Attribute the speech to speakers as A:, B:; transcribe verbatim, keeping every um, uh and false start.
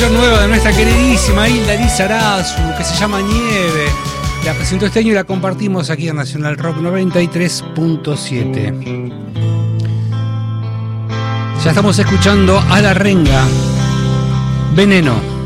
A: Nueva de nuestra queridísima Hilda Lizarazu, que se llama Nieve. La presentó este año y la compartimos aquí en Nacional Rock noventa y tres punto siete. Ya estamos escuchando a La Renga, Veneno.